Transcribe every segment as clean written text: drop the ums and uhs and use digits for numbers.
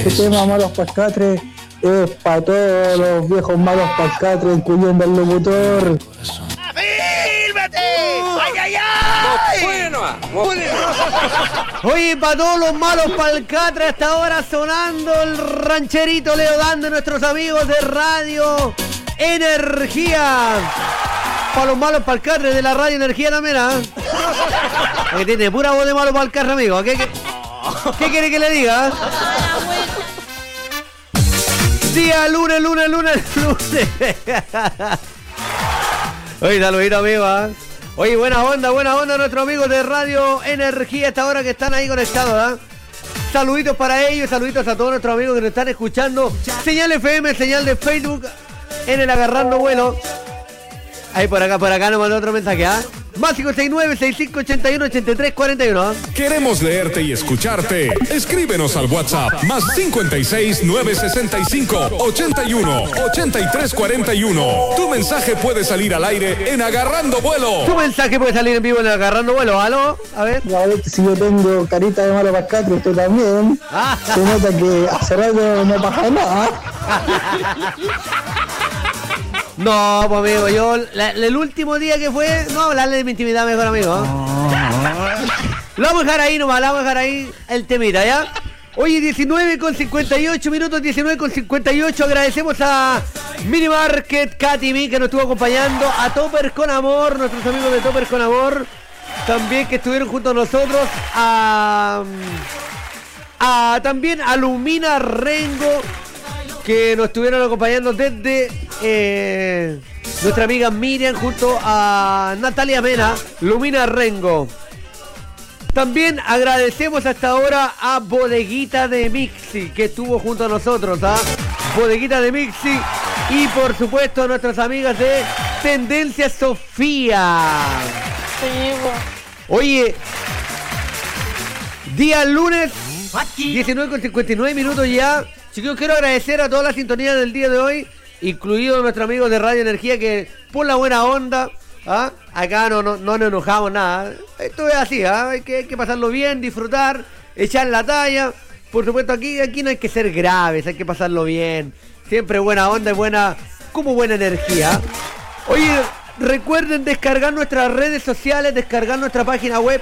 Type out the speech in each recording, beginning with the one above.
Este tema Malos Palcatres es para todos los viejos malos palcatres, incluyendo al locutor. ¡Afírmate! ¡Ay, ay, ay! Bueno, Oye, para todos los malos palcatres, hasta ahora sonando el rancherito Leo Dan de nuestros amigos de Radio Energía. Para los malos palcatres de la Radio Energía también, ¿ah? Que tiene pura voz de malo palcatre, amigo. ¿Qué quiere que le diga? Día lunes. Oye, saludito, amigo, ¿eh? Oye, buena onda nuestros amigos de Radio Energía a esta hora que están ahí conectados, ¿eh? Saluditos para ellos, saluditos a todos nuestros amigos que nos están escuchando. Señal FM, señal de Facebook en el Agarrando Vuelo. Ahí por acá nos mandó otro mensaje, ¿ah? Más 569-6581-8341. Queremos leerte y escucharte. Escríbenos al WhatsApp. Más 56-965-81-8341. Tu mensaje puede salir al aire en Agarrando Vuelo. Tu mensaje puede salir en vivo en Agarrando Vuelo. ¿Aló? A ver. A ver si yo tengo carita de malo palcatre, usted también. Se nota que hace rato no pasa nada. No, pues amigo, yo el último día que fue, no hablarle de mi intimidad, mejor amigo, ¿eh? Lo vamos a dejar ahí nomás, el temita, ¿ya? Oye, 19:58 minutos, 19:58. Agradecemos a Mini Market Katimi que nos estuvo acompañando, a Topper con Amor, nuestros amigos de Topper con Amor, también que estuvieron junto a nosotros, también a Lumina Rengo, que nos estuvieron acompañando desde nuestra amiga Miriam junto a Natalia Mena, Lumina Rengo. También agradecemos hasta ahora a Bodeguita de Mixi, que estuvo junto a nosotros, ¿ah? Bodeguita de Mixi. Y por supuesto a nuestras amigas de Tendencia Sofía. Oye, día lunes, 19:59 minutos ya. Chicos, quiero agradecer a toda la sintonía del día de hoy, incluido nuestros amigos de Radio Energía, que por la buena onda, ¿ah? Acá no nos enojamos nada. Esto es así, ¿ah? Hay que pasarlo bien, disfrutar, echar la talla. Por supuesto, aquí no hay que ser graves, hay que pasarlo bien. Siempre buena onda y buena energía. Oye, recuerden descargar nuestras redes sociales, descargar nuestra página web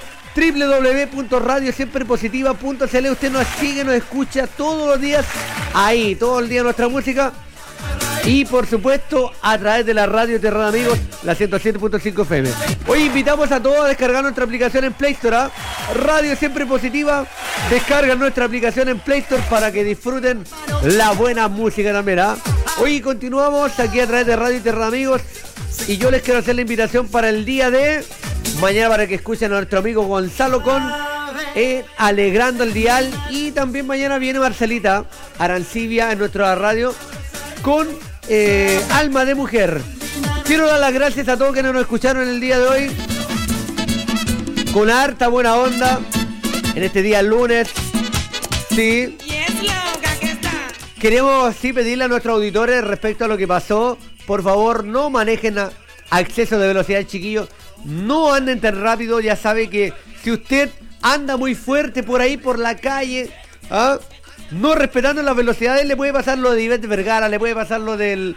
www.radiosiemprepositiva.cl. Usted nos sigue, nos escucha todos los días ahí, todo el día nuestra música. Y por supuesto a través de la radio Terra de Amigos, la 107.5 FM. Hoy invitamos a todos a descargar nuestra aplicación en Play Store, ¿eh? Radio Siempre Positiva. Descargan nuestra aplicación en Play Store para que disfruten la buena música también, ¿eh? Hoy continuamos aquí a través de Radio Terra de Amigos. Y yo les quiero hacer la invitación para el día de mañana para que escuchen a nuestro amigo Gonzalo con Alegrando el Dial. Y también mañana viene Marcelita Arancibia en nuestra radio con Alma de Mujer. Quiero dar las gracias a todos que nos escucharon el día de hoy con harta buena onda en este día lunes. Sí. Queremos pedirle a nuestros auditores respecto a lo que pasó. Por favor, no manejen a exceso de velocidad, chiquillos. No anden tan rápido. Ya sabe que si usted anda muy fuerte por ahí, por la calle, ¿ah? No respetando las velocidades, le puede pasar lo de Ivette Vergara, le puede pasar lo de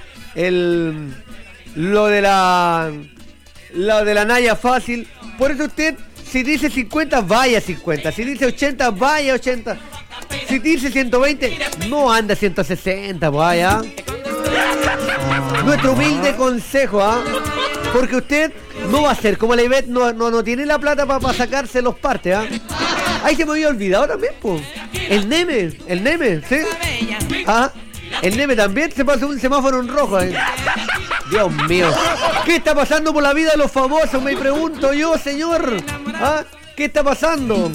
la Naya Fácil. Por eso usted, si dice 50, vaya 50. Si dice 80, vaya 80. Si dice 120, no anda 160, vaya. Nuestro humilde consejo, ¿ah? Porque usted no va a ser como la Ivette, no tiene la plata para sacarse los partes, ¿ah? Ahí se me había olvidado también, pues. El Neme, ¿sí? ¿Ah? El Neme también se pasó un semáforo en rojo, ¿eh? Dios mío. ¿Qué está pasando por la vida de los famosos? Me pregunto yo, señor. ¿Ah? ¿Qué está pasando?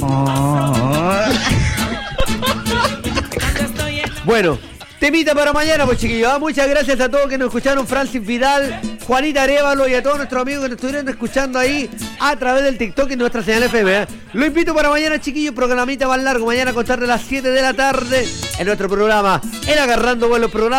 Bueno, temita para mañana, pues chiquillos, ¿ah? Muchas gracias a todos que nos escucharon, Francis Vidal, Juanita Arevalo y a todos nuestros amigos que nos estuvieron escuchando ahí a través del TikTok y nuestra señal FM, ¿eh? Lo invito para mañana, chiquillos, programita más largo, mañana a contar de las 7 de la tarde en nuestro programa, en Agarrando Vuelo, programa